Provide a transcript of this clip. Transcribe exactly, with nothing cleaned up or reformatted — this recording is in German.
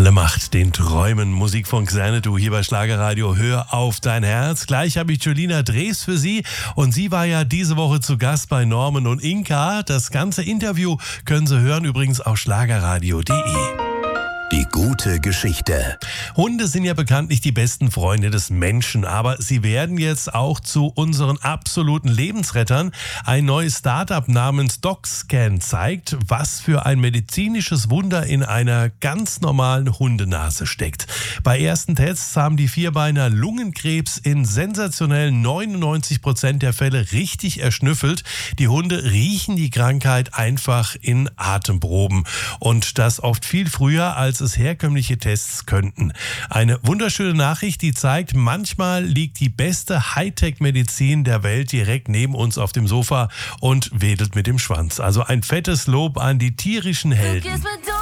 Alle Macht den Träumen. Musik von Xanadu hier bei Schlagerradio. Hör auf dein Herz. Gleich habe ich Julina Drees für Sie. Und sie war ja diese Woche zu Gast bei Norman und Inka. Das ganze Interview können Sie hören, übrigens auf schlagerradio punkt de. Die gute Geschichte. Hunde sind ja bekanntlich die besten Freunde des Menschen, aber sie werden jetzt auch zu unseren absoluten Lebensrettern. Ein neues Startup namens DocScan zeigt, was für ein medizinisches Wunder in einer ganz normalen Hundenase steckt. Bei ersten Tests haben die Vierbeiner Lungenkrebs in sensationellen neunundneunzig Prozent der Fälle richtig erschnüffelt. Die Hunde riechen die Krankheit einfach in Atemproben und das oft viel früher, als es herkömmliche Tests könnten. Eine wunderschöne Nachricht, die zeigt, manchmal liegt die beste Hightech-Medizin der Welt direkt neben uns auf dem Sofa und wedelt mit dem Schwanz. Also ein fettes Lob an die tierischen Helden.